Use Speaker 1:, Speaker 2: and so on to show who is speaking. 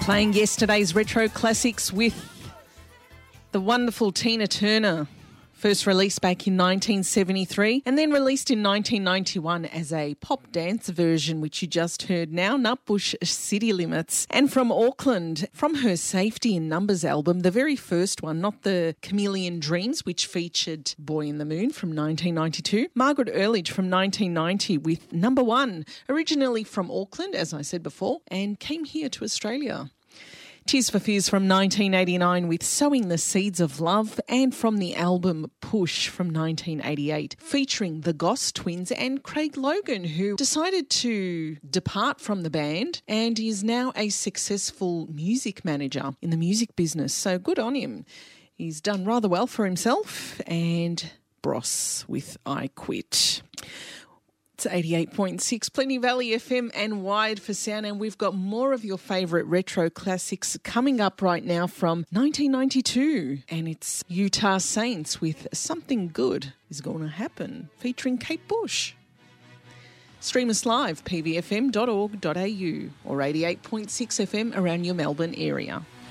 Speaker 1: Playing yesterday's retro classics with the wonderful Tina Turner. First released back in 1973 and then released in 1991 as a pop dance version, which you just heard now, Nutbush City Limits. And from Auckland, from her Safety in Numbers album, the very first one, not the Chameleon Dreams, which featured Boy in the Moon from 1992. Margaret Earledge from 1990 with Number One, originally from Auckland, as I said before, and came here to Australia. Tears for Fears from 1989 with Sowing the Seeds of Love, and from the album Push from 1988 featuring the Goss Twins and Craig Logan, who decided to depart from the band and is now a successful music manager in the music business. So good on him. He's done rather well for himself. And Bros with I Quit. It's 88.6 Plenty Valley FM and Wide for Sound, and we've got more of your favourite retro classics coming up right now from 1992, and it's Utah Saints with Something Good Is Gonna Happen featuring Kate Bush. Stream us live, pvfm.org.au or 88.6 FM around your Melbourne area.